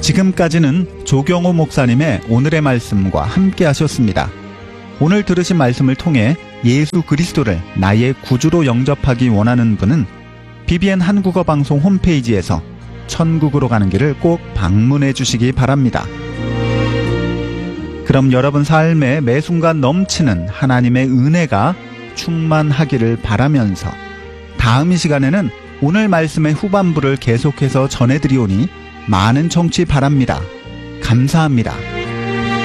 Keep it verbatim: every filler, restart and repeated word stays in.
지금까지는 조경호 목사님의 오늘의 말씀과 함께 하셨습니다. 오늘 들으신 말씀을 통해 예수 그리스도를 나의 구주로 영접하기 원하는 분은 비비엔 한국어 방송 홈페이지에서 천국으로 가는 길을 꼭 방문해 주시기 바랍니다. 그럼 여러분 삶에 매 순간 넘치는 하나님의 은혜가 충만하기를 바라면서 다음 이 시간에는 오늘 말씀의 후반부를 계속해서 전해드리오니 많은 청취 바랍니다. 감사합니다.